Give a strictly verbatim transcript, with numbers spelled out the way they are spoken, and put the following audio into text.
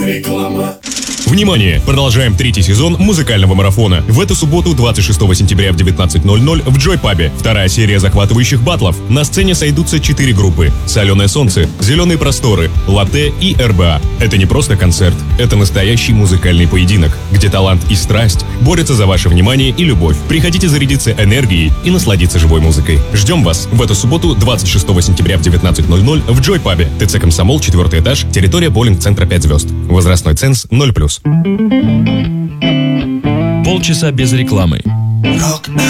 Реклама. Внимание! Продолжаем третий сезон музыкального марафона. В эту субботу, двадцать шестого сентября в девятнадцать ноль ноль в Joy Pub. Вторая серия захватывающих баттлов. На сцене сойдутся четыре группы: «Соленое солнце», «Зеленые просторы», «Латте» и эр бэ а. Это не просто концерт, это настоящий музыкальный поединок, где талант и страсть борются за ваше внимание и любовь. Приходите зарядиться энергией и насладиться живой музыкой. Ждем вас в эту субботу, двадцать шестого сентября в девятнадцать ноль ноль в Joy Pub. ТЦ «Комсомол», четвертый этаж, территория боулинг-центра пять звезд. Возрастной ценз ноль плюс. Полчаса без рекламы.